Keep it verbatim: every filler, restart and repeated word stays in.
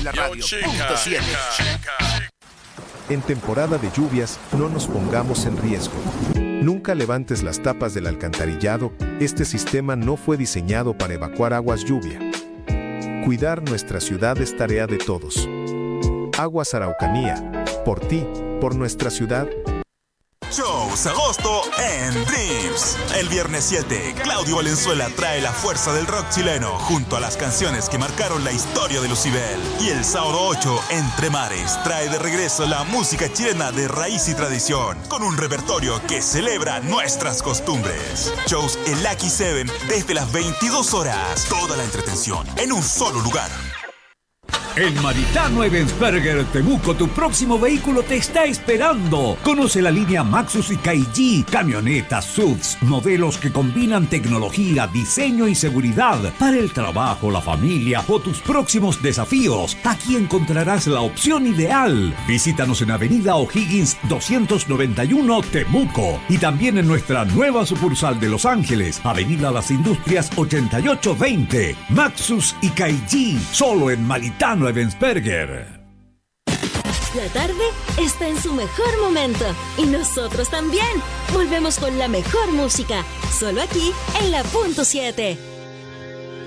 la radio. Punto siete. En temporada de lluvias, no nos pongamos en riesgo. Nunca levantes las tapas del alcantarillado, este sistema no fue diseñado para evacuar aguas lluvia. Cuidar nuestra ciudad es tarea de todos. Aguas Araucanía, por ti, por nuestra ciudad. Shows agosto en Dreams. El viernes siete, Claudio Valenzuela trae la fuerza del rock chileno junto a las canciones que marcaron la historia de Lucibel. Y el sábado ocho, Entre Mares, trae de regreso la música chilena de raíz y tradición, con un repertorio que celebra nuestras costumbres. Shows en Lucky Seven desde las veintidós horas. Toda la entretención en un solo lugar. En Maritano Ebensberger, Temuco, tu próximo vehículo te está esperando. Conoce la línea Maxus y Kaiji, camionetas, S U Vs, modelos que combinan tecnología, diseño y seguridad para el trabajo, la familia o tus próximos desafíos. Aquí encontrarás la opción ideal. Visítanos en Avenida O'Higgins doscientos noventa y uno, Temuco, y también en nuestra nueva sucursal de Los Ángeles, Avenida Las Industrias ochenta y ocho veinte. Maxus y Kaiji, solo en Maritano Ebensberger. La tarde está en su mejor momento y nosotros también. Volvemos con la mejor música, solo aquí en la Punto siete.